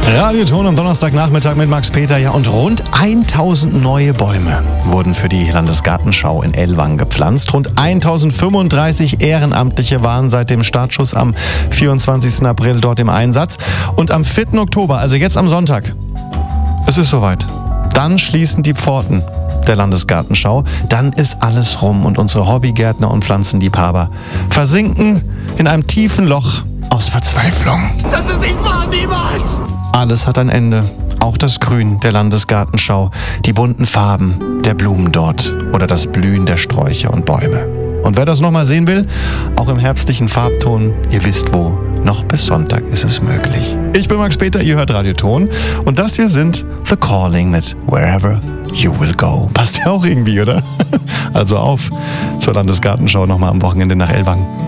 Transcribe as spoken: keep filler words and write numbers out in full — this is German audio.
Radioton am Donnerstagnachmittag mit Max Peter. Ja, und rund tausend neue Bäume wurden für die Landesgartenschau in Ellwangen gepflanzt. Rund tausendfünfunddreißig Ehrenamtliche waren seit dem Startschuss am vierundzwanzigsten April dort im Einsatz. Und am vierten Oktober, also jetzt am Sonntag, es ist soweit. Dann schließen die Pforten der Landesgartenschau. Dann ist alles rum und unsere Hobbygärtner und Pflanzenliebhaber versinken in einem tiefen Loch aus Verzweiflung. Das ist nicht wahr, niemals! Alles hat ein Ende. Auch das Grün der Landesgartenschau, die bunten Farben der Blumen dort oder das Blühen der Sträucher und Bäume. Und wer das nochmal sehen will, auch im herbstlichen Farbton, ihr wisst wo, noch bis Sonntag ist es möglich. Ich bin Max Peter, ihr hört Radioton und das hier sind The Calling mit Wherever You Will Go. Passt ja auch irgendwie, oder? Also auf zur Landesgartenschau nochmal am Wochenende nach Ellwangen.